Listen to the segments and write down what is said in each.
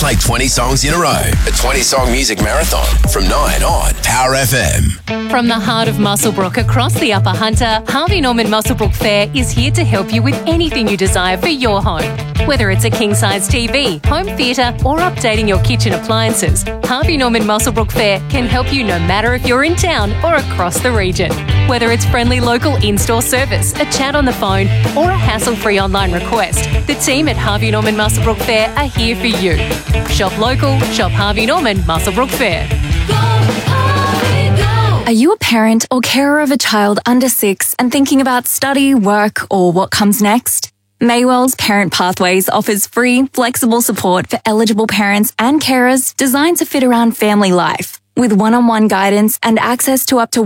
Play 20 songs in a row. A 20-song music marathon from 9 on Power FM. From the heart of Muswellbrook across the Upper Hunter, Harvey Norman Muswellbrook Fair is here to help you with anything you desire for your home. Whether it's a king-size TV, home theatre or updating your kitchen appliances, Harvey Norman Muswellbrook Fair can help you no matter if you're in town or across the region. Whether it's friendly local in-store service, a chat on the phone or a hassle-free online request, the team at Harvey Norman Muswellbrook Fair are here for you. Shop local, shop Harvey Norman Muswellbrook Fair. Are you a parent or carer of a child under 6 and thinking about study, work or what comes next? Maywell's Parent Pathways offers free, flexible support for eligible parents and carers designed to fit around family life. With one-on-one guidance and access to up to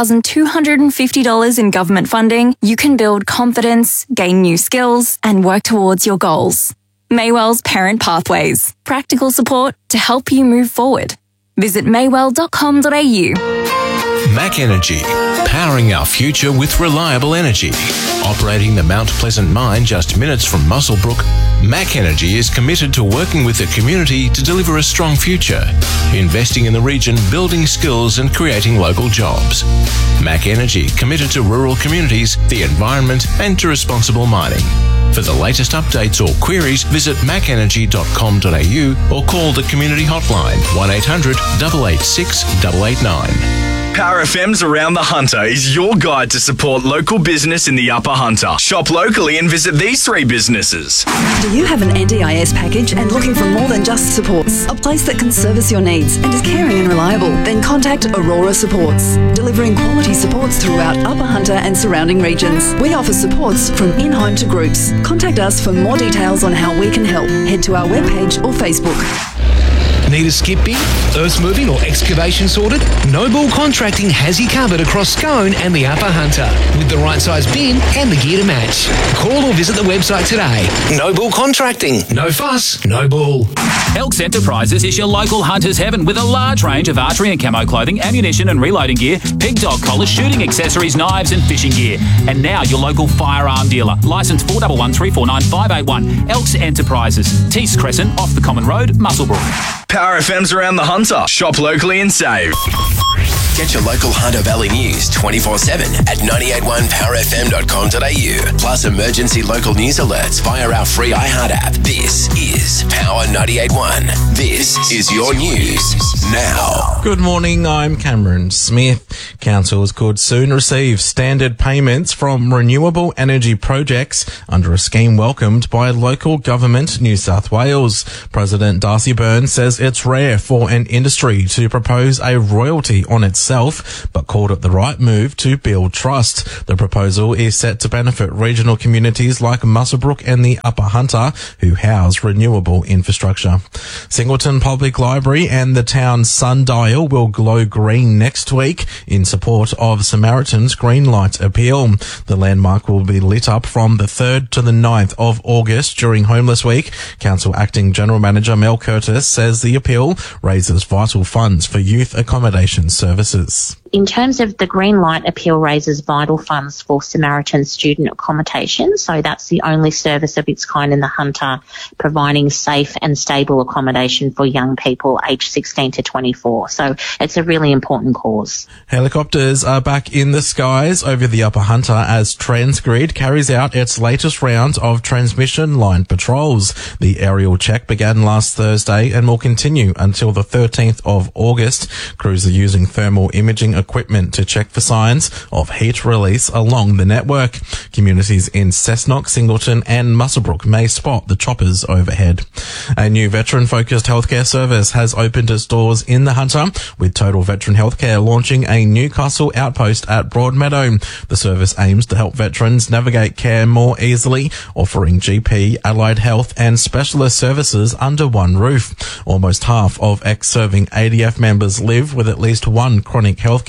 $1,250 in government funding, you can build confidence, gain new skills, and work towards your goals. Maywell's Parent Pathways. Practical support to help you move forward. Visit maywell.com.au. Mac Energy, powering our future with reliable energy. Operating the Mount Pleasant mine just minutes from Muswellbrook, Mac Energy is committed to working with the community to deliver a strong future, investing in the region, building skills and creating local jobs. Mac Energy, committed to rural communities, the environment and to responsible mining. For the latest updates or queries, visit macenergy.com.au or call the community hotline 1800 886 889. Power FM's Around the Hunter is your guide to support local business in the Upper Hunter. Shop locally and visit these 3 businesses. Do you have an NDIS package and looking for more than just supports? A place that can service your needs and is caring and reliable? Then contact Aurora Supports, delivering quality supports throughout Upper Hunter and surrounding regions. We offer supports from in-home to groups. Contact us for more details on how we can help. Head to our webpage or Facebook. Need a skip bin, earth moving or excavation sorted? Noble Contracting has you covered across Scone and the Upper Hunter with the right size bin and the gear to match. Call or visit the website today. Noble Contracting. No fuss, no bull. Elks Enterprises is your local hunter's heaven with a large range of archery and camo clothing, ammunition and reloading gear, pig dog collars, shooting accessories, knives and fishing gear. And now your local firearm dealer. Licence 4113495581. Elks Enterprises. Tees Crescent off the Common Road, Muswellbrook. Power FM's Around the Hunter. Shop locally and save. Get your local Hunter Valley news 24/7 at 981powerfm.com.au. Plus emergency local news alerts via our free iHeart app. This is Power 98.1. This is your news now. Good morning, I'm Cameron Smith. Councils could soon receive standard payments from renewable energy projects under a scheme welcomed by local government New South Wales. President Darcy Byrne says it's rare for an industry to propose a royalty on itself, but called it the right move to build trust. The proposal is set to benefit regional communities like Muswellbrook and the Upper Hunter, who house renewable infrastructure. Singleton Public Library and the town's sundial will glow green next week in support of Samaritan's Green Light Appeal. The landmark will be lit up from the 3rd to the 9th of August during Homeless Week. Council Acting General Manager Mel Curtis says the appeal raises vital funds for youth accommodation services. In terms of the Green Light Appeal raises vital funds for Samaritan student accommodation, so that's the only service of its kind in the Hunter, providing safe and stable accommodation for young people aged 16 to 24. So it's a really important cause. Helicopters are back in the skies over the Upper Hunter as Transgrid carries out its latest round of transmission line patrols. The aerial check began last Thursday and will continue until the 13th of August. Crews are using thermal imaging equipment to check for signs of heat release along the network. Communities in Cessnock, Singleton and Muswellbrook may spot the choppers overhead. A new veteran-focused healthcare service has opened its doors in the Hunter, with Total Veteran Healthcare launching a Newcastle outpost at Broadmeadow. The service aims to help veterans navigate care more easily, offering GP, allied health and specialist services under one roof. Almost half of ex-serving ADF members live with at least one chronic healthcare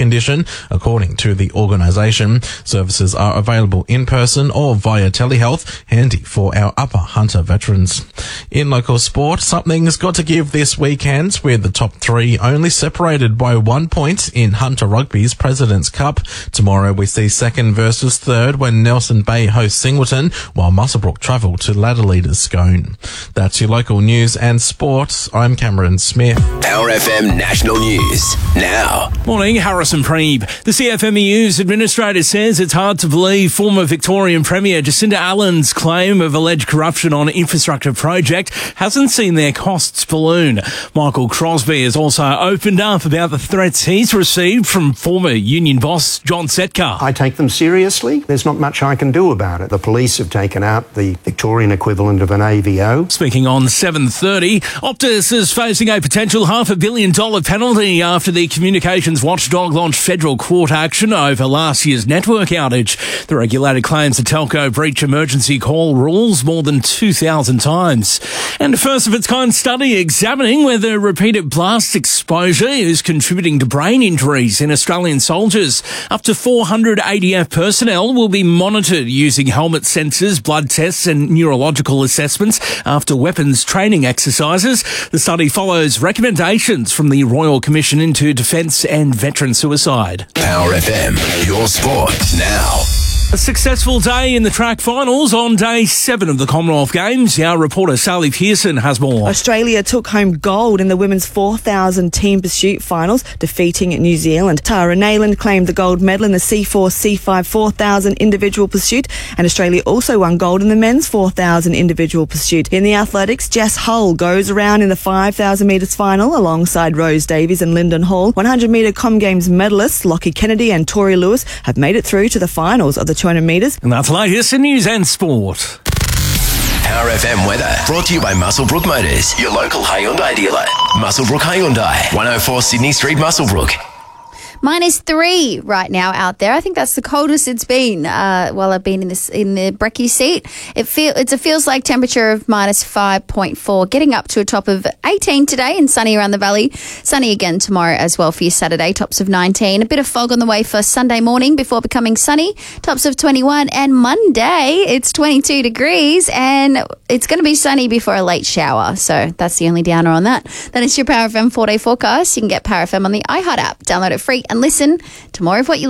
condition, according to the organisation. Services are available in person or via telehealth, handy for our Upper Hunter veterans. In local sport, something's got to give this weekend, with the top three only separated by 1 point in Hunter Rugby's President's Cup. Tomorrow we see second versus third when Nelson Bay hosts Singleton, while Muswellbrook travel to ladder leaders Scone. That's your local news and sport. I'm Cameron Smith. Power FM National News now. Morning, Harrison Preeb. The CFMEU's administrator says it's hard to believe former Victorian Premier Jacinda Allen's claim of alleged corruption on infrastructure project hasn't seen their costs balloon. Michael Crosby has also opened up about the threats he's received from former union boss John Setka. I take them seriously. There's not much I can do about it. The police have taken out the Victorian equivalent of an AVO. Speaking on 7:30, Optus is facing a potential $500 million penalty after the communications watchdog launched federal court action over last year's network outage. The regulator claims the telco breached emergency call rules more than 2,000 times. And a first-of-its-kind study examining whether repeated blast exposure is contributing to brain injuries in Australian soldiers. Up to 400 ADF personnel will be monitored using helmet sensors, blood tests and neurological assessments after weapons training exercises. The study follows recommendations from the Royal Commission into Defence and Veteran Suicide. Power FM, your sport now. A successful day in the track finals on day 7 of the Commonwealth Games. Our reporter Sally Pearson has more. Australia took home gold in the women's 4,000 team pursuit finals, defeating New Zealand. Tara Nayland claimed the gold medal in the C4, C5 4,000 individual pursuit, and Australia also won gold in the men's 4,000 individual pursuit. In the athletics, Jess Hull goes around in the 5,000 metres final alongside Rose Davies and Lyndon Hall. 100 metre Com Games medalists Lockie Kennedy and Tori Lewis have made it through to the finals of the 200 metres. And that's latest in news and sport. Power FM weather brought to you by Muswellbrook Motors, your local Hyundai dealer. Muswellbrook Hyundai, 104 Sydney Street, Muswellbrook. -3 right now out there. I think that's the coldest it's been while I've been in the brekkie seat. It feels like temperature of -5.4, getting up to a top of 18 today and sunny around the valley. Sunny again tomorrow as well for your Saturday, tops of 19. A bit of fog on the way for Sunday morning before becoming sunny, tops of 21. And Monday, it's 22 degrees and it's going to be sunny before a late shower. So that's the only downer on that. Then it's your Power FM 4-day forecast. You can get Power FM on the iHeart app. Download it free and listen to more of what you